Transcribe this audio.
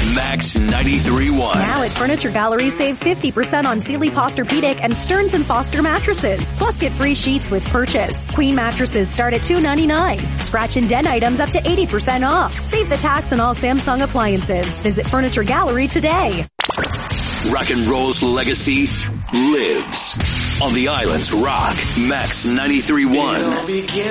Max 93.1. Now at Furniture Gallery, save 50% on Sealy Posturepedic and Stearns & Foster mattresses. Plus get free sheets with purchase. Queen mattresses start at $299. Scratch and dent items up to 80% off. Save the tax on all Samsung appliances. Visit Furniture Gallery today. Rock and roll's legacy lives on the island's Rock Max 93.1.